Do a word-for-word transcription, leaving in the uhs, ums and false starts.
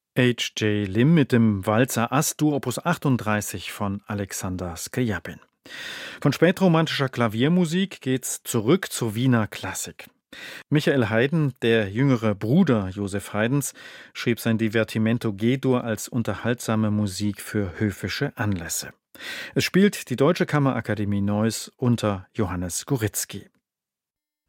H J. Lim mit dem Walzer As-Dur Opus achtunddreißig von Alexander Skrjabin. Von spätromantischer Klaviermusik geht's zurück zur Wiener Klassik. Michael Haydn, der jüngere Bruder Joseph Haydns, schrieb sein Divertimento G-Dur als unterhaltsame Musik für höfische Anlässe. Es spielt die Deutsche Kammerakademie Neuss unter Johannes Goritzky.